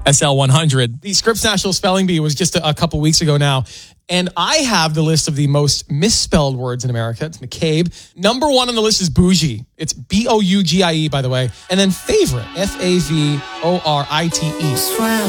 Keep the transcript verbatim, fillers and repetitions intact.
S L one hundred. The Scripps National Spelling Bee was just a, a couple weeks ago now. And I have the list of the most misspelled words in America. It's McCabe. Number one on the list is bougie. It's B O U G I E, by the way. And then favorite, F A V O R I T E.